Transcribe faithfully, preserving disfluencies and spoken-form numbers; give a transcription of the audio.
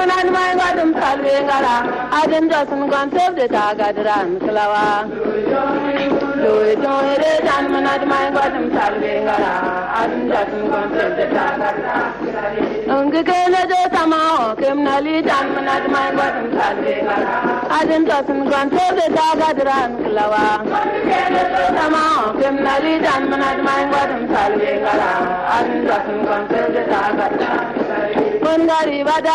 manad mai gadum salve ngara adin jasun gon tebde ta gadran klawa loy tonere jan manad mai gadum salve ngara adin jasun gon tebde ta gadran ngi gele de tamao kemnali jan manad mai gadum salve ngara adin jasun gon tebde ta gadran klawa tamao kemnali jan manad mai gadum salve ngara adin jasun gon tebde ta gadran Bada